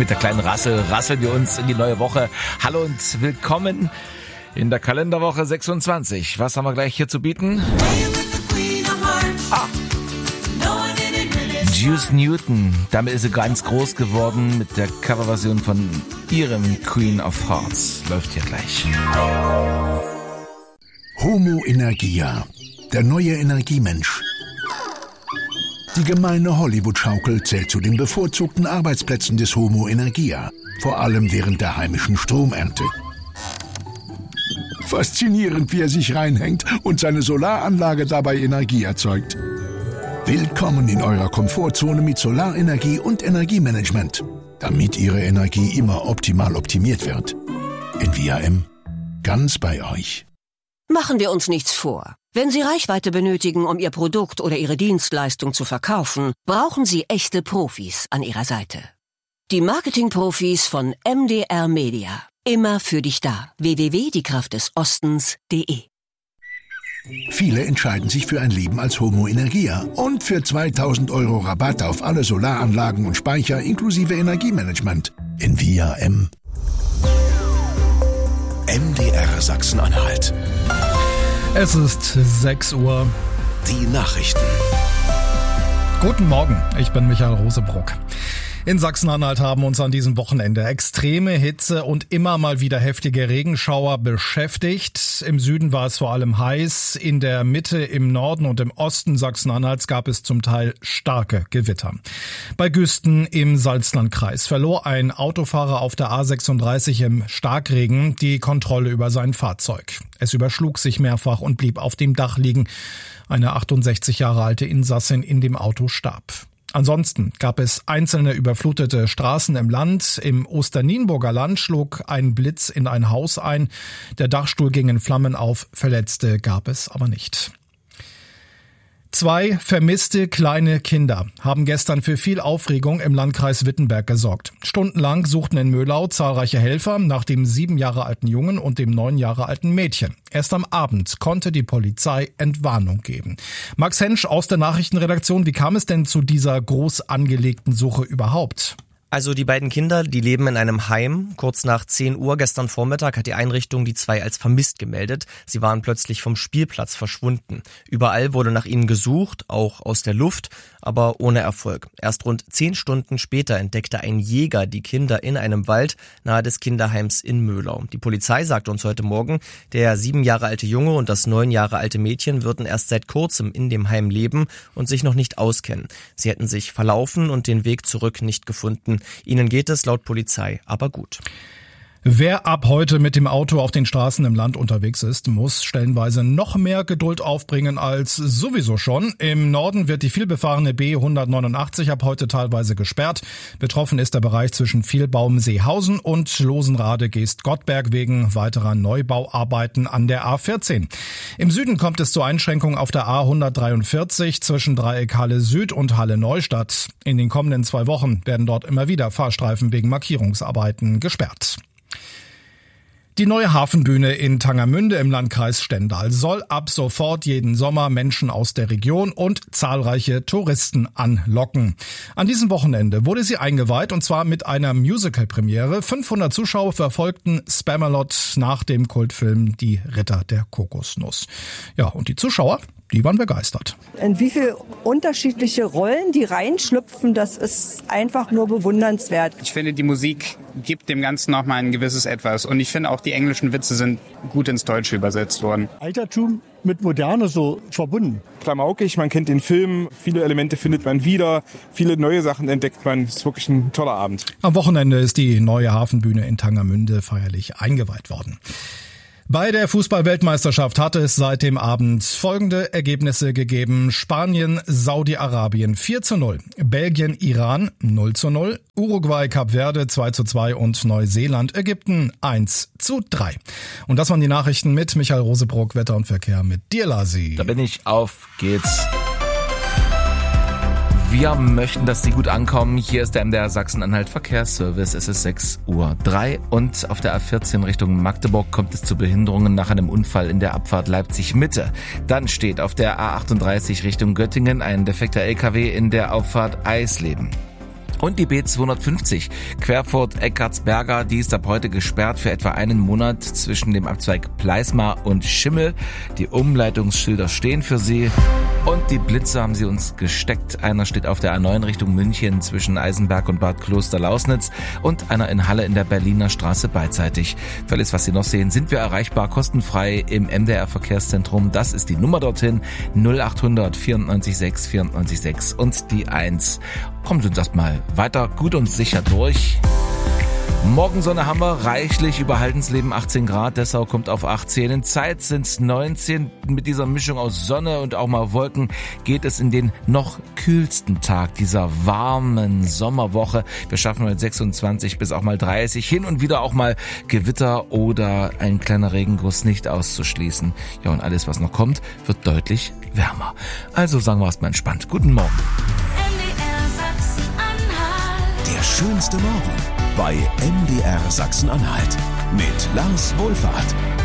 Mit der kleinen Rassel rasseln wir uns in die neue Woche. Hallo und willkommen in der Kalenderwoche 26. Was haben wir gleich hier zu bieten? Juice Newton, damit ist sie ganz groß geworden mit der Coverversion von ihrem Queen of Hearts. Läuft hier gleich. Homo Energia, der neue Energiemensch. Die gemeine Hollywood-Schaukel zählt zu den bevorzugten Arbeitsplätzen des Homo Energia, vor allem während der heimischen Stromernte. Faszinierend, wie er sich reinhängt und seine Solaranlage dabei Energie erzeugt. Willkommen in eurer Komfortzone mit Solarenergie und Energiemanagement, damit Ihre Energie immer optimal optimiert wird. Envia M, ganz bei euch. Machen wir uns nichts vor. Wenn Sie Reichweite benötigen, um Ihr Produkt oder Ihre Dienstleistung zu verkaufen, brauchen Sie echte Profis an Ihrer Seite. Die Marketing-Profis von MDR Media. Immer für dich da. www.diekraftdesostens.de. Viele entscheiden sich für ein Leben als Homo Energia und für 2.000 € Rabatt auf alle Solaranlagen und Speicher inklusive Energiemanagement. Envia M. MDR Sachsen-Anhalt. Es ist 6 Uhr. Die Nachrichten. Guten Morgen, ich bin Michael Rosebruck. In Sachsen-Anhalt haben uns an diesem Wochenende extreme Hitze und immer mal wieder heftige Regenschauer beschäftigt. Im Süden war es vor allem heiß. In der Mitte, im Norden und im Osten Sachsen-Anhalts gab es zum Teil starke Gewitter. Bei Güsten im Salzlandkreis verlor ein Autofahrer auf der A36 im Starkregen die Kontrolle über sein Fahrzeug. Es überschlug sich mehrfach und blieb auf dem Dach liegen. Eine 68 Jahre alte Insassin in dem Auto starb. Ansonsten gab es einzelne überflutete Straßen im Land. Im Osternienburger Land schlug ein Blitz in ein Haus ein. Der Dachstuhl ging in Flammen auf. Verletzte gab es aber nicht. 2 vermisste kleine Kinder haben gestern für viel Aufregung im Landkreis Wittenberg gesorgt. Stundenlang suchten in Möhlau zahlreiche Helfer nach dem 7 Jahre alten Jungen und dem 9 Jahre alten Mädchen. Erst am Abend konnte die Polizei Entwarnung geben. Max Hensch aus der Nachrichtenredaktion, wie kam es denn zu dieser groß angelegten Suche überhaupt? Also die beiden Kinder, die leben in einem Heim. Kurz nach 10 Uhr gestern Vormittag hat die Einrichtung die 2 als vermisst gemeldet. Sie waren plötzlich vom Spielplatz verschwunden. Überall wurde nach ihnen gesucht, auch aus der Luft, aber ohne Erfolg. Erst rund 10 Stunden später entdeckte ein Jäger die Kinder in einem Wald nahe des Kinderheims in Möhlau. Die Polizei sagte uns heute Morgen, der 7 Jahre alte Junge und das 9 Jahre alte Mädchen würden erst seit kurzem in dem Heim leben und sich noch nicht auskennen. Sie hätten sich verlaufen und den Weg zurück nicht gefunden. Ihnen geht es laut Polizei aber gut. Wer ab heute mit dem Auto auf den Straßen im Land unterwegs ist, muss stellenweise noch mehr Geduld aufbringen als sowieso schon. Im Norden wird die vielbefahrene B189 ab heute teilweise gesperrt. Betroffen ist der Bereich zwischen Vielbaum-Seehausen und Losenrade-Geest-Gottberg wegen weiterer Neubauarbeiten an der A14. Im Süden kommt es zu Einschränkungen auf der A143 zwischen Dreieck Halle Süd und Halle Neustadt. In den kommenden 2 Wochen werden dort immer wieder Fahrstreifen wegen Markierungsarbeiten gesperrt. Die neue Hafenbühne in Tangermünde im Landkreis Stendal soll ab sofort jeden Sommer Menschen aus der Region und zahlreiche Touristen anlocken. An diesem Wochenende wurde sie eingeweiht und zwar mit einer Musical-Premiere. 500 Zuschauer verfolgten Spamalot nach dem Kultfilm Die Ritter der Kokosnuss. Ja, und die Zuschauer, die waren begeistert. In wie viele unterschiedliche Rollen die reinschlüpfen, das ist einfach nur bewundernswert. Ich finde, die Musik gibt dem Ganzen nochmal ein gewisses Etwas. Und ich finde auch, die englischen Witze sind gut ins Deutsche übersetzt worden. Altertum mit Moderne so verbunden. Klamaukig, man kennt den Film, viele Elemente findet man wieder, viele neue Sachen entdeckt man. Es ist wirklich ein toller Abend. Am Wochenende ist die neue Hafenbühne in Tangermünde feierlich eingeweiht worden. Bei der Fußball-Weltmeisterschaft hatte es seit dem Abend folgende Ergebnisse gegeben. Spanien, Saudi-Arabien 4:0, Belgien, Iran 0:0, Uruguay, Kap Verde 2:2 und Neuseeland, Ägypten 1:3. Und das waren die Nachrichten mit Michael Rosebruck, Wetter und Verkehr mit dir, Lasi. Da bin ich, auf geht's. Wir möchten, dass Sie gut ankommen. Hier ist der MDR Sachsen-Anhalt Verkehrsservice. Es ist 6:03 Uhr und auf der A14 Richtung Magdeburg kommt es zu Behinderungen nach einem Unfall in der Abfahrt Leipzig-Mitte. Dann steht auf der A38 Richtung Göttingen ein defekter LKW in der Auffahrt Eisleben. Und die B250 Querfurt-Eckartsberger, die ist ab heute gesperrt für etwa einen Monat zwischen dem Abzweig Pleismar und Schimmel. Die Umleitungsschilder stehen für sie. Und die Blitze haben sie uns gesteckt. Einer steht auf der A9 Richtung München zwischen Eisenberg und Bad Kloster-Lausnitz und einer in Halle in der Berliner Straße beidseitig. Für alles, was Sie noch sehen, sind wir erreichbar kostenfrei im MDR Verkehrszentrum. Das ist die Nummer dorthin, 0800 94 6 94 6 und die 1. Kommen Sie uns erstmal weiter gut und sicher durch. Morgensonne haben wir reichlich, über Haldensleben 18 Grad, Dessau kommt auf 18. In Zeitz sind es 19. Mit dieser Mischung aus Sonne und auch mal Wolken geht es in den noch kühlsten Tag dieser warmen Sommerwoche. Wir schaffen heute 26 bis auch mal 30. Hin und wieder auch mal Gewitter oder ein kleiner Regenguss nicht auszuschließen. Ja, und alles, was noch kommt, wird deutlich wärmer. Also sagen wir erstmal entspannt. Guten Morgen. Der schönste Morgen bei MDR Sachsen-Anhalt mit Lars Wohlfahrt.